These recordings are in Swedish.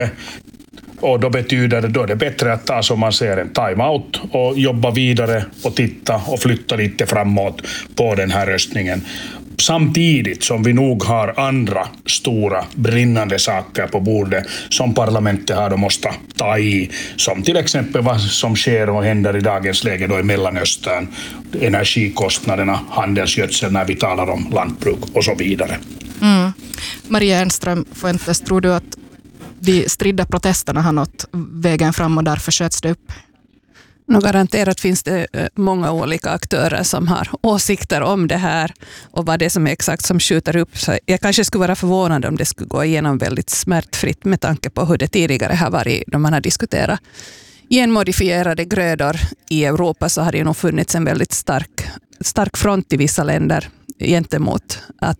Och då betyder det, då är det bättre att ta, som man ser, en timeout och jobba vidare och titta och flytta lite framåt på den här röstningen. Samtidigt som vi nog har andra stora brinnande saker på bordet som parlamentet har då måste ta i, som till exempel vad som sker och händer i dagens läge då i Mellanöstern, energikostnaderna, handelsgödsel när vi talar om lantbruk och så vidare. Maria Enström Fuentes, tror du att de stridda protesterna har nått vägen fram och därför sköts det upp? Garanterat finns det många olika aktörer som har åsikter om det här och vad det är som är exakt som skjuter upp. Så jag kanske skulle vara förvånad om det skulle gå igenom väldigt smärtfritt med tanke på hur det tidigare har varit då man har diskuterat genmodifierade grödor i Europa, så har det nog funnits en väldigt stark front i vissa länder gentemot att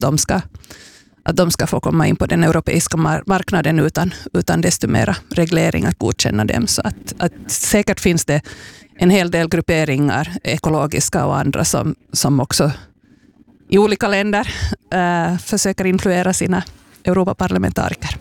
de ska få komma in på den europeiska marknaden utan desto mera reglering att godkänna dem. Så att säkert finns det en hel del grupperingar, ekologiska och andra, som också i olika länder försöker influera sina Europaparlamentariker.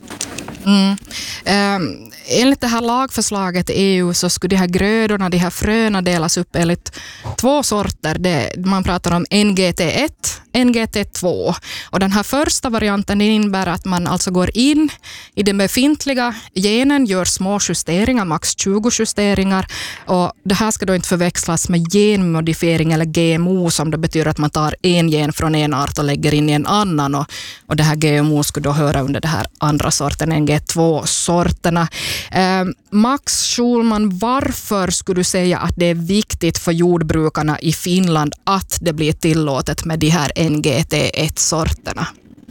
Enligt det här lagförslaget i EU så skulle de här grödorna, de här fröna delas upp enligt 2 sorter. Man pratar om NGT1, NGT2. Och den här första varianten innebär att man alltså går in i den befintliga genen, gör små justeringar, max 20 justeringar. Och det här ska då inte förväxlas med genmodifiering eller GMO, som det betyder att man tar en gen från en art och lägger in i en annan. Och det här GMO skulle då höra under det här andra sorten, NG2-sorterna. Max Schulman, varför skulle du säga att det är viktigt för jordbrukarna i Finland att det blir tillåtet med de här NGT1-sorterna?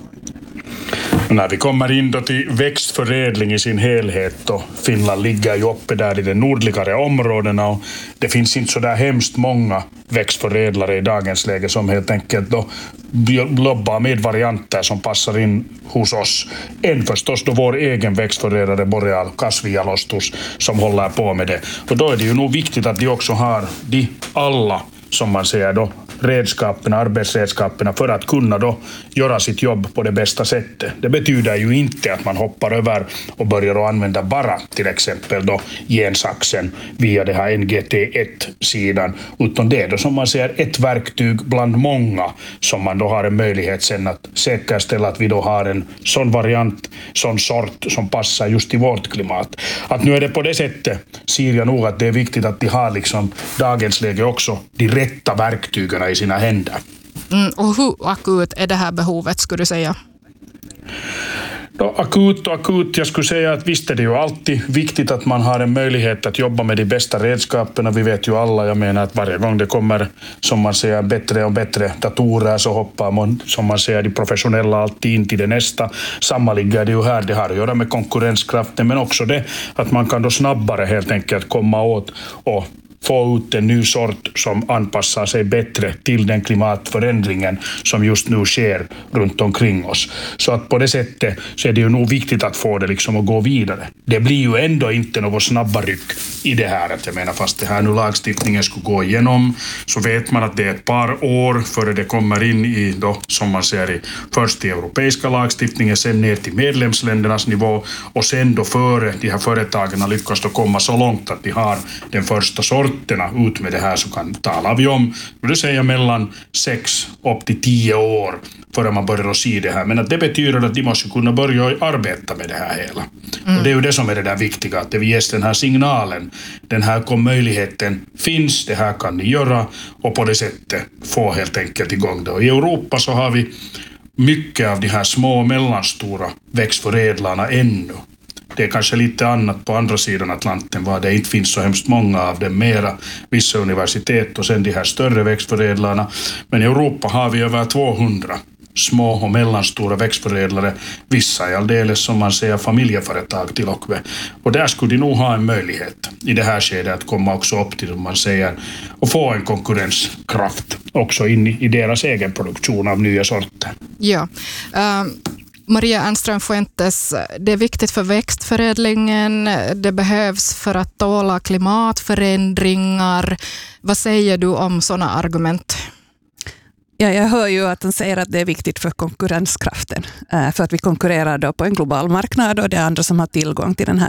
När vi kommer in då till växtförädling i sin helhet, då Finland ligger ju uppe där i de nordligare områdena och det finns inte så där hemskt många växtförädlare i dagens läge som helt enkelt då lobbar med varianter som passar in hos oss. En förstås då vår egen växtförädlare Boreal Kasvijalostus som håller på med det. Och då är det ju nog viktigt att de också har alla, som man säger då, arbetsredskapen för att kunna då göra sitt jobb på det bästa sättet. Det betyder ju inte att man hoppar över och börjar att använda bara till exempel då gensaxen via det här NGT1-sidan, utan det är då, som man säger, ett verktyg bland många som man då har en möjlighet sen att säkerställa att vi då har en sån variant, sån sort som passar just i vårt klimat. Att nu är det på det sättet, ser jag nog att det är viktigt att de har liksom dagens läge också de rätta verktygen i sina händer. Och hur akut är det här behovet, skulle du säga? Akut, jag skulle säga att visst är det ju alltid viktigt att man har en möjlighet att jobba med de bästa redskapen. Vi vet ju alla, jag menar att varje gång det kommer, som man säger, bättre och bättre datorer så hoppar man, som man säger, de professionella alltid in till det nästa. Samma ligger det ju här, det har att göra med konkurrenskraften, men också det att man kan då snabbare helt enkelt komma åt och få ut en ny sort som anpassar sig bättre till den klimatförändringen som just nu sker runt omkring oss. Så att på det sättet så är det ju nog viktigt att få det liksom att gå vidare. Det blir ju ändå inte något snabba ryck i det här. Att jag menar, fast det här nu lagstiftningen skulle gå igenom, så vet man att det är ett par år före det kommer in i då, som man ser, i först i europeiska lagstiftningen, sen ner till medlemsländernas nivå och sen då före de här företagen har lyckats då komma så långt att de har den första sorten ut med det här, så kan tala vi om, vill du säga, mellan 6 upp till 10 år före man börjar att se det här. Men att det betyder att de måste kunna börja arbeta med det här hela. Och det är ju det som är det där viktiga, att det ges den här signalen, den här möjligheten finns, det här kan ni göra, och på det sättet få helt enkelt igång det. Och i Europa så har vi mycket av de här små och mellanstora växtförädlarna ännu. Det är kanske lite annat på andra sidan Atlanten, var det inte finns så hemskt många av dem, mera vissa universitet och sen de här större växtförädlarna. Men i Europa har vi över 200 små och mellanstora växtförädlare, vissa i alldeles, som man säger, familjeföretag till och med. Och där skulle de nog ha en möjlighet i det här skedet att komma också upp till, som man säger, och få en konkurrenskraft också in i deras egen produktion av nya sorter. Ja, Maria Enström Fuentes, det är viktigt för växtförädlingen, det behövs för att tåla klimatförändringar. Vad säger du om sådana argument? Ja, jag hör ju att han säger att det är viktigt för konkurrenskraften. För att vi konkurrerar då på en global marknad och det är andra som har tillgång till den här